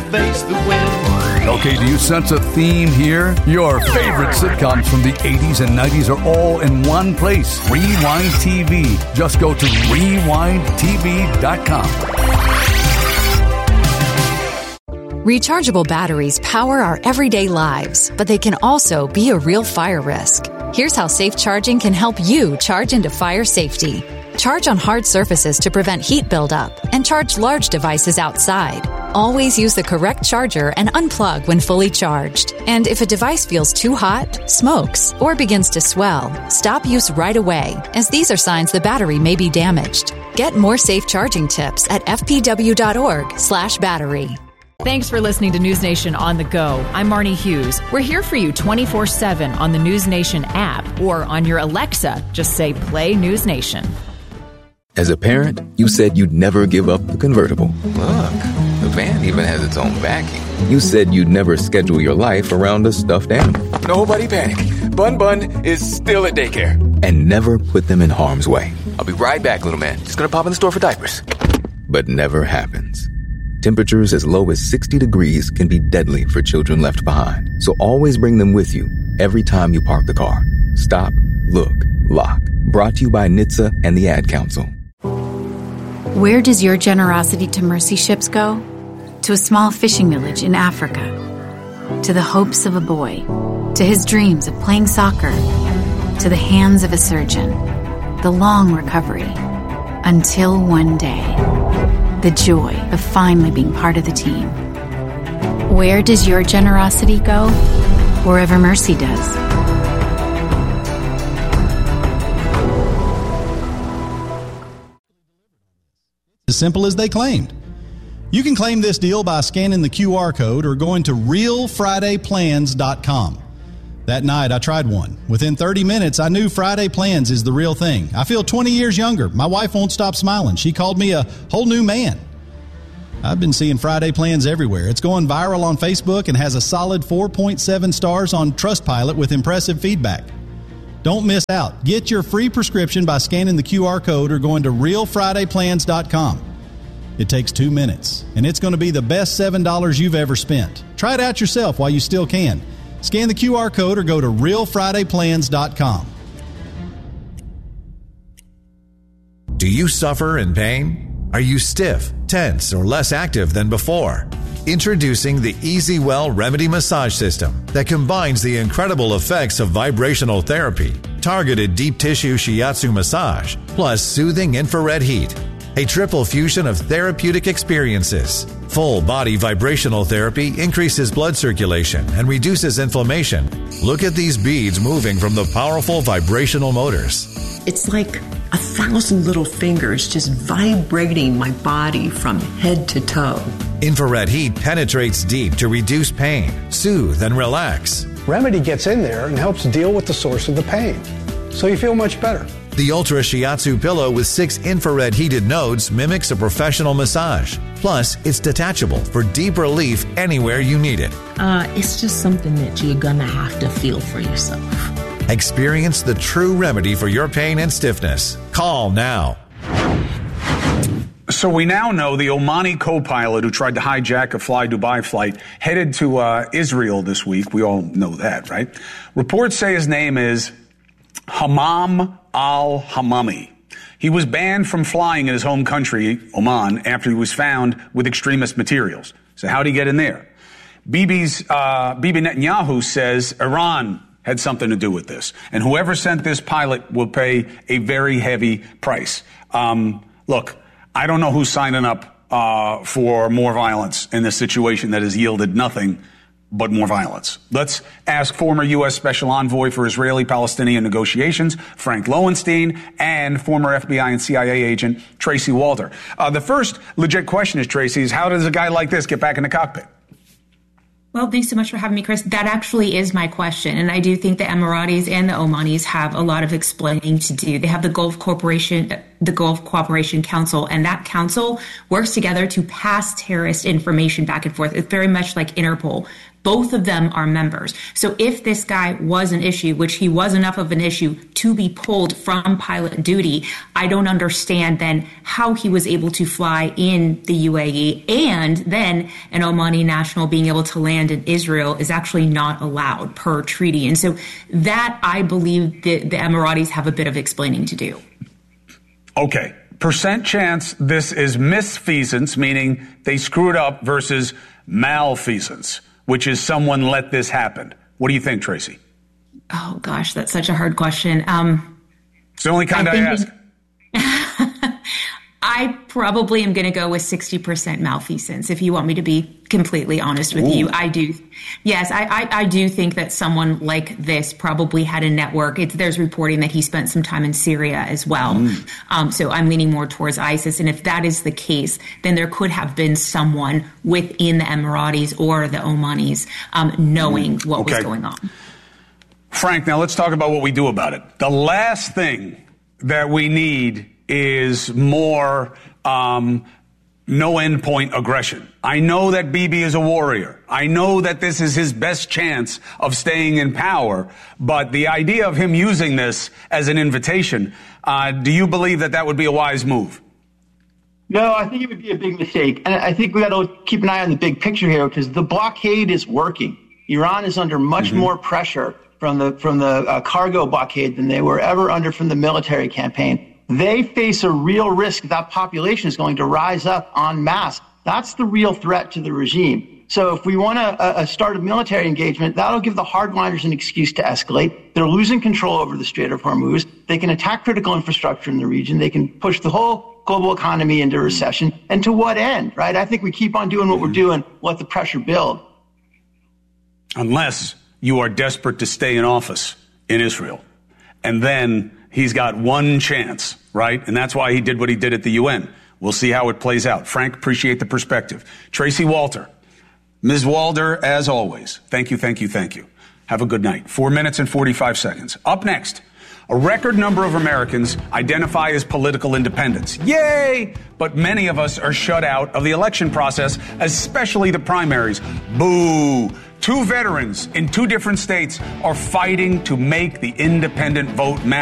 face the wind. Okay, do you sense a theme here? Your favorite sitcoms from the 80s and 90s are all in one place. Rewind TV. Just go to rewindtv.com. Rechargeable batteries power our everyday lives, but they can also be a real fire risk. Here's how safe charging can help you charge into fire safety. Charge on hard surfaces to prevent heat buildup and charge large devices outside. Always use the correct charger and unplug when fully charged. And if a device feels too hot, smokes, or begins to swell, stop use right away, as these are signs the battery may be damaged. Get more safe charging tips at fpw.org/battery. Thanks for listening to News Nation on the go. I'm Marnie Hughes. We're here for you 24/7 on the News Nation app or on your Alexa. Just say play News Nation. As a parent, you said you'd never give up the convertible. Look, the van even has its own backing. You said you'd never schedule your life around a stuffed animal. Nobody panic. Bun Bun is still at daycare. And never put them in harm's way. I'll be right back, little man. Just gonna pop in the store for diapers. But never happens. Temperatures as low as 60 degrees can be deadly for children left behind. So always bring them with you every time you park the car. Stop, look, lock. Brought to you by NHTSA and the Ad Council. Where does your generosity to mercy ships go? To a small fishing village in Africa. To the hopes of a boy. To his dreams of playing soccer. To the hands of a surgeon. The long recovery. Until one day. The joy of finally being part of the team. Where does your generosity go? Wherever mercy does. As simple as they claimed. You can claim this deal by scanning the QR code or going to realfridayplans.com. That night, I tried one. Within 30 minutes, I knew Friday Plans is the real thing. I feel 20 years younger. My wife won't stop smiling. She called me a whole new man. I've been seeing Friday Plans everywhere. It's going viral on Facebook and has a solid 4.7 stars on Trustpilot with impressive feedback. Don't miss out. Get your free prescription by scanning the QR code or going to realfridayplans.com. It takes 2 minutes, and it's going to be the best $7 you've ever spent. Try it out yourself while you still can. Scan the QR code or go to realfridayplans.com. Do you suffer in pain? Are you stiff, tense, or less active than before? Introducing the EasyWell Remedy Massage System that combines the incredible effects of vibrational therapy, targeted deep tissue shiatsu massage, plus soothing infrared heat. A triple fusion of therapeutic experiences. Full body vibrational therapy increases blood circulation and reduces inflammation. Look at these beads moving from the powerful vibrational motors. It's like 1,000 little fingers just vibrating my body from head to toe. Infrared heat penetrates deep to reduce pain, soothe, and relax. Remedy gets in there and helps deal with the source of the pain, so you feel much better. The Ultra Shiatsu pillow with 6 infrared heated nodes mimics a professional massage. Plus, it's detachable for deep relief anywhere you need it. It's just something that you're gonna have to feel for yourself. Experience the true remedy for your pain and stiffness. Call now. So we now know the Omani co-pilot who tried to hijack a Fly Dubai flight headed to Israel this week. We all know that, right? Reports say his name is Hammam al-Hammami. He was banned from flying in his home country, Oman, after he was found with extremist materials. So how'd he get in there? Bibi Netanyahu says Iran had something to do with this. And whoever sent this pilot will pay a very heavy price. Look, I don't know who's signing up for more violence in this situation that has yielded nothing but more violence. Let's ask former U.S. Special Envoy for Israeli-Palestinian negotiations, Frank Lowenstein, and former FBI and CIA agent Tracy Walter. The first legit question is, Tracy, is how does a guy like this get back in the cockpit? Well, thanks so much for having me, Chris. That actually is my question. And I do think the Emiratis and the Omanis have a lot of explaining to do. They have the Gulf Cooperation the Gulf Cooperation Council, and that council works together to pass terrorist information back and forth. It's very much like Interpol. Both of them are members. So if this guy was an issue, which he was enough of an issue to be pulled from pilot duty, I don't understand then how he was able to fly in the UAE, and then an Omani national being able to land in Israel is actually not allowed per treaty. And so that, I believe, the Emiratis have a bit of explaining to do. Okay. Percent chance this is misfeasance, meaning they screwed up, versus malfeasance, which is someone let this happen. What do you think, Tracy? Oh, gosh, that's such a hard question. It's the only kind I ask. I probably am going to go with 60% malfeasance, if you want me to be completely honest with you. I do. Yes, I do think that someone like this probably had a network. There's reporting that he spent some time in Syria as well. So I'm leaning more towards ISIS. And if that is the case, then there could have been someone within the Emiratis or the Omanis knowing what was going on. Frank, now let's talk about what we do about it. The last thing that we need is more no endpoint aggression. I know that Bibi is a warrior. I know that this is his best chance of staying in power. But the idea of him using this as an invitation, do you believe that that would be a wise move? No, I think it would be a big mistake. And I think we got to keep an eye on the big picture here, because the blockade is working. Iran is under much more pressure from the cargo blockade than they were ever under from the military campaign. They face a real risk that population is going to rise up en masse. That's the real threat to the regime. So if we want to start a military engagement, that'll give the hardliners an excuse to escalate. They're losing control over the Strait of Hormuz. They can attack critical infrastructure in the region. They can push the whole global economy into recession. And to what end, right? I think we keep on doing what we're doing, let the pressure build. Unless you are desperate to stay in office in Israel. And then he's got one chance, right? And that's why he did what he did at the UN. We'll see how it plays out. Frank, appreciate the perspective. Tracy Walter. Ms. Walder, as always, thank you, thank you, thank you. Have a good night. 4 minutes and 45 seconds. Up next, a record number of Americans identify as political independents. Yay! But many of us are shut out of the election process, especially the primaries. Boo! 2 veterans in 2 different states are fighting to make the independent vote matter.